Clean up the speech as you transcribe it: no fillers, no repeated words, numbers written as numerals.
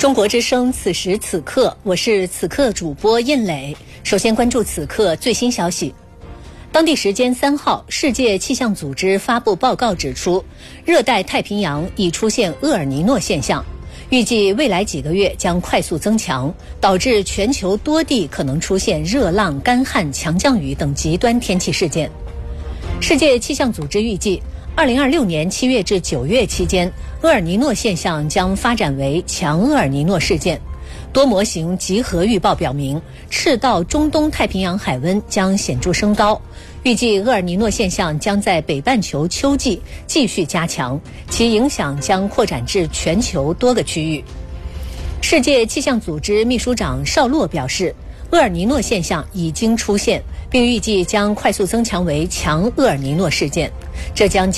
中国之声此时此刻，我是此刻主播印磊。首先关注此刻最新消息。当地时间3号，世界气象组织发布报告指出，热带太平洋已出现厄尔尼诺现象，预计未来几个月将快速增强，导致全球多地可能出现热浪、干旱、强降雨等极端天气事件。世界气象组织预计2026年7月至9月期间，厄尔尼诺现象将发展为强厄尔尼诺事件。多模型集合预报表明，赤道中东太平洋海温将显著升高，预计厄尔尼诺现象将在北半球秋季继续加强，其影响将扩展至全球多个区域。世界气象组织秘书长绍洛表示，厄尔尼诺现象已经出现，并预计将快速增强为强厄尔尼诺事件，这将